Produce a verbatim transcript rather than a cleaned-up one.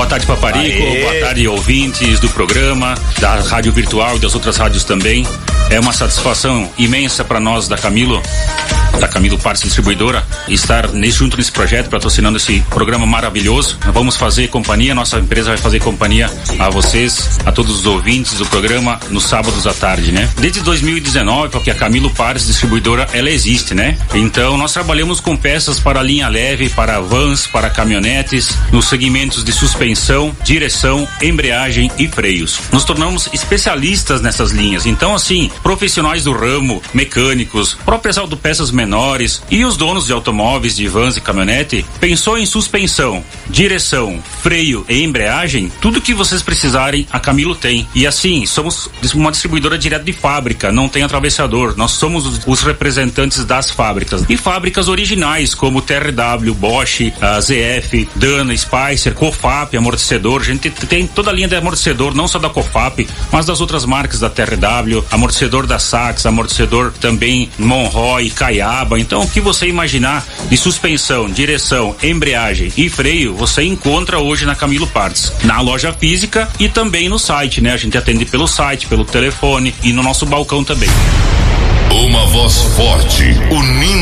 tarde, Paparico. Aê. Boa tarde, ouvintes do programa, da Rádio Virtual e das outras rádios também. É uma satisfação imensa para nós da Camilo, da Camilo Partes Distribuidora, estar nesse, junto nesse projeto, patrocinando esse programa maravilhoso. Vamos fazer companhia, nossa empresa vai fazer companhia a vocês, a todos os ouvintes do programa nos sábados à tarde, né? Desde dois mil e dezenove, porque a Camilo Partes Distribuidora, ela existe, né? Então nós trabalhamos com peças para linha leve, para vans, para caminhonetes, nos segmentos de suspensão, direção, embreagem e freios. Nos tornamos especialistas nessas linhas. Então, assim, profissionais do ramo, mecânicos, próprias autopeças menores e os donos de automóveis, de vans e caminhonete, pensou em suspensão, direção, freio e embreagem, tudo que vocês precisarem, a Camilo tem. E assim, somos uma distribuidora direto de fábrica, não tem atravessador, nós somos os, os representantes das fábricas. E fábricas originais, como T R W, Bosch, a Z F, Dana, Spicer, Cofap, amortecedor, a gente tem toda a linha de amortecedor, não só da Cofap, mas das outras marcas da T R W, amortecedor da Sachs, amortecedor também Monroy, Caiaba. Então, o que você imaginar de suspensão, direção, embreagem e freio, você encontra hoje na Camilo Partes, na loja física e também no site, né? A gente atende pelo site, pelo telefone e no nosso balcão também. Uma voz forte, unindo